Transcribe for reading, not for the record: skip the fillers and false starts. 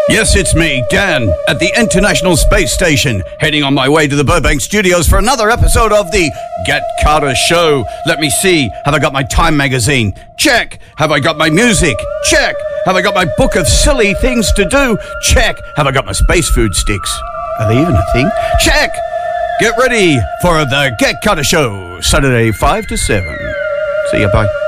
Yes, it's me, Dan, at the International Space Station, heading on my way to the Burbank Studios for another episode of the Get Carter Show. Let me see, have I got my Time magazine? Check. Have I got my music? Check. Have I got my book of silly things to do? Check. Have I got my space food sticks? Are they even a thing? Check. Get ready for the Get Carter Show, Saturday 5 to 7. See you, bye.